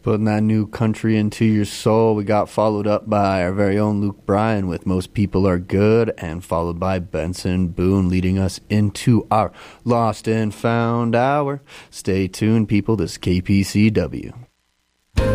Putting that new country into your soul. We got followed up by our very own Luke Bryan with Most People Are Good, and followed by Benson Boone leading us into our Lost and Found Hour. Stay tuned, people. This is KPCW.